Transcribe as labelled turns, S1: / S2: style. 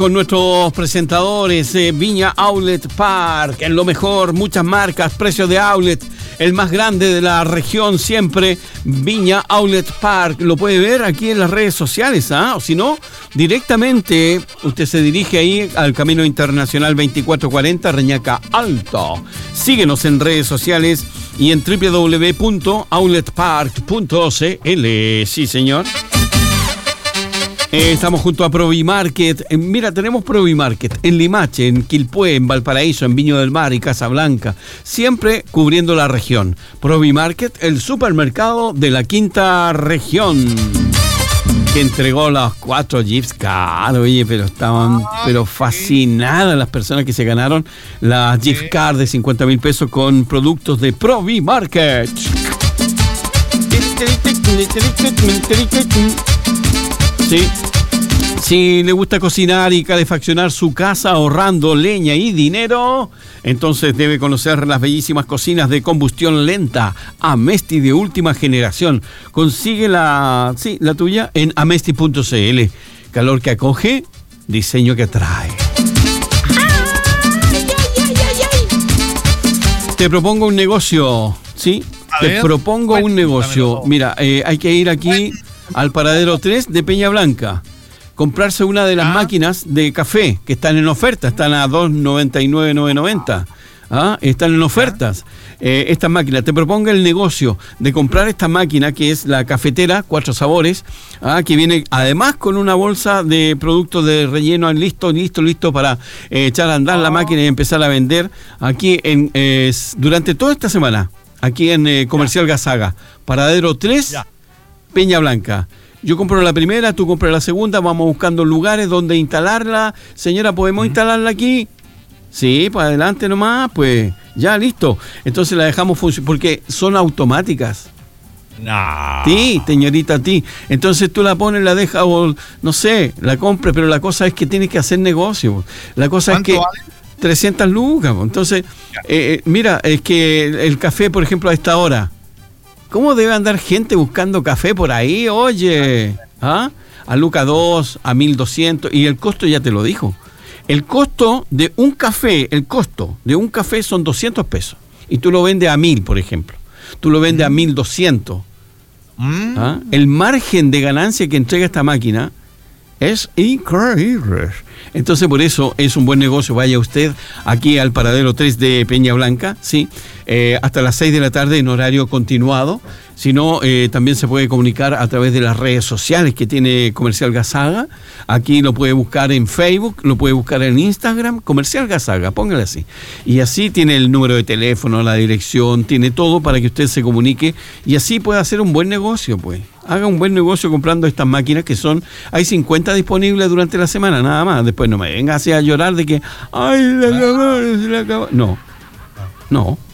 S1: Con nuestros presentadores, Viña Outlet Park, en lo mejor, muchas marcas, precios de outlet, el más grande de la región siempre, Viña Outlet Park. Lo puede ver aquí en las redes sociales, o si no, directamente usted se dirige ahí al Camino Internacional 2440, Reñaca Alto. Síguenos en redes sociales y en www.outletpark.cl. Sí, señor. Estamos junto a Provimarket. Mira, tenemos Provimarket en Limache, en Quilpué, en Valparaíso, en Viña del Mar y Casablanca, siempre cubriendo la región. Provimarket, el supermercado de la quinta región, que entregó los 4 gift cards. Oye, pero estaban fascinadas las personas que se ganaron las gift cards de 50,000 pesos con productos de Provimarket. Sí. Si le gusta cocinar y calefaccionar su casa ahorrando leña y dinero, entonces debe conocer las bellísimas cocinas de combustión lenta Amesti de última generación. Consigue la tuya en amesti.cl. Calor que acoge, diseño que atrae. Te propongo un negocio, ¿sí? Te propongo un negocio. Mira, hay que ir aquí al paradero 3 de Peña Blanca, comprarse una de las máquinas de café que están en oferta, están a $299,990. Están en ofertas estas máquinas. Te propongo el negocio de comprar esta máquina que es la cafetera 4 sabores, que viene además con una bolsa de productos de relleno listo para echar a andar la máquina y empezar a vender aquí durante toda esta semana, aquí en Comercial Gazaga, paradero 3, Peña Blanca. Yo compro la primera, tú compras la segunda, vamos buscando lugares donde instalarla. Señora, ¿podemos instalarla aquí? Sí, para adelante nomás, pues ya, listo. Entonces la dejamos funcionar, porque son automáticas.
S2: No.
S1: Sí, señorita, ti. Entonces tú la pones, la dejas, o no sé, la compras, pero la cosa es que tienes que hacer negocio. La cosa es que
S2: vale?
S1: 300 lucas. Entonces, mira, es que el café, por ejemplo, a esta hora, ¿cómo debe andar gente buscando café por ahí? Oye, a Luca 2, a 1.200, y el costo ya te lo dijo. El costo de un café, son 200 pesos. Y tú lo vendes a 1.000, por ejemplo. Tú lo vendes a 1.200. El margen de ganancia que entrega esta máquina es increíble. Entonces, por eso es un buen negocio. Vaya usted aquí al paradero 3 de Peña Blanca, ¿sí? Hasta las 6 de la tarde en horario continuado. Si no, también se puede comunicar a través de las redes sociales que tiene Comercial Gazaga. Aquí lo puede buscar en Facebook, lo puede buscar en Instagram, Comercial Gazaga, póngale así. Y así tiene el número de teléfono, la dirección, tiene todo para que usted se comunique y así pueda hacer un buen negocio, pues. Haga un buen negocio comprando estas máquinas que hay 50 disponibles durante la semana, nada más. Después no me venga así a llorar de que, ay, la acabó. No.